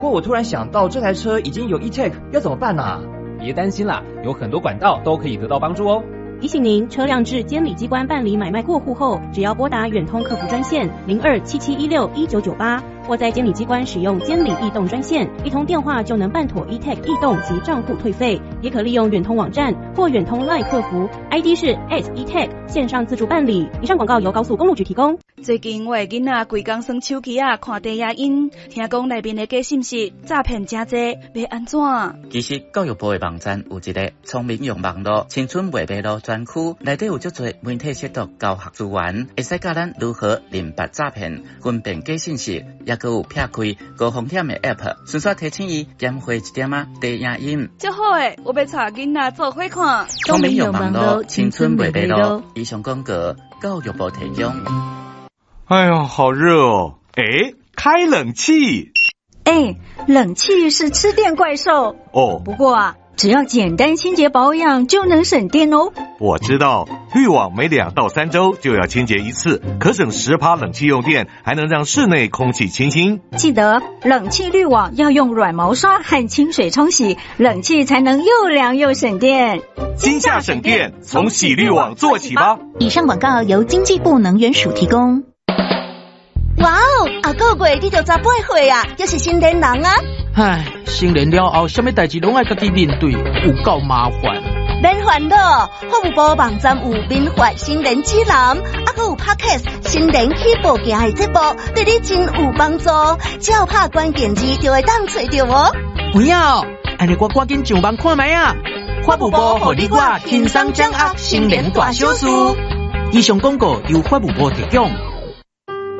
不过我突然想到，这台车已经有 eTag， 要怎么办啊？ 别担心啦，有很多管道都可以得到帮助哦。 提醒您，车辆至监理机关办理买卖过户后，只要拨打远通客服专线0277161998，或在监理机关使用监理异动专线，一通电话就能办妥 eTag 异动及账户退费。也可利用远通网站或远通 LINE 客服 ，ID 是 @eTag 线上自助办理。以上广告由高速公路局提供。 最近我的囡仔规工耍手机看低影音，听讲内面的假信息诈骗真多，要安怎？ 其实教育部的网站有一个聪明用网络青春未迷路专区，内底有足多媒体识读教学资源，会使教咱如何认别诈骗、分辨假信息，也佮有撇开高风险的 App， 顺续提醒伊减费一点低影音。 真好诶，我要带囡仔做伙看。 聪明用网络青春未迷路，以上广告教育部提供。 哎呀，好热哦！哎，开冷气。 哎，冷气是吃电怪兽哦。 不过啊，只要简单清洁保养就能省电哦。 我知道，滤网每2到3周就要清洁一次，可省10%冷气用电，还能让室内空气清新。 记得冷气滤网要用软毛刷和清水冲洗，冷气才能又凉又省电。 今夏省电，从洗滤网做起吧。 以上广告由经济部能源署提供。 哇哦，下个月你就18岁啊，还是成年人啊！ 唉，成年了后，什么代志拢爱家己面对，有够麻烦。 免烦恼，法务部网站有民法成年指南，还有 Podcast 成年起步行的节目，对你真有帮助。只要拍关键字就会当找到哦。 有影哦，安尼我赶紧上网看卖啊！法务部互你我轻松掌握成年大小事。以上广告由法务部提供。